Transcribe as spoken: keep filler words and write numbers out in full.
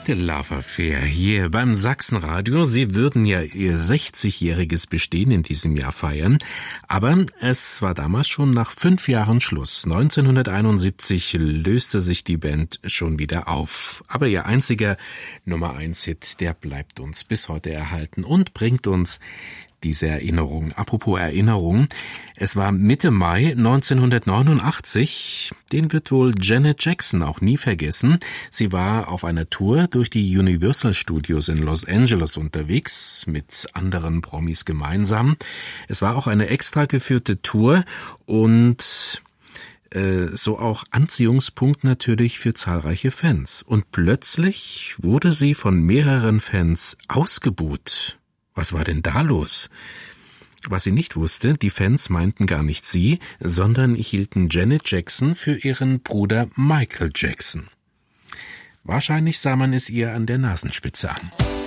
Danke, Love Affair, hier beim Sachsenradio. Sie würden ja ihr sechzigjähriges Bestehen in diesem Jahr feiern, aber es war damals schon nach fünf Jahren Schluss. neunzehnhunderteinundsiebzig löste sich die Band schon wieder auf. Aber ihr einziger Nummer eins Hit, der bleibt uns bis heute erhalten und bringt uns diese Erinnerung. Apropos Erinnerung, es war Mitte Mai neunzehnhundertneunundachtzig, den wird wohl Janet Jackson auch nie vergessen. Sie war auf einer Tour durch die Universal Studios in Los Angeles unterwegs, mit anderen Promis gemeinsam. Es war auch eine extra geführte Tour und äh, so auch Anziehungspunkt natürlich für zahlreiche Fans. Und plötzlich wurde sie von mehreren Fans ausgebuht. Was war denn da los? Was sie nicht wusste, die Fans meinten gar nicht sie, sondern hielten Janet Jackson für ihren Bruder Michael Jackson. Wahrscheinlich sah man es ihr an der Nasenspitze an.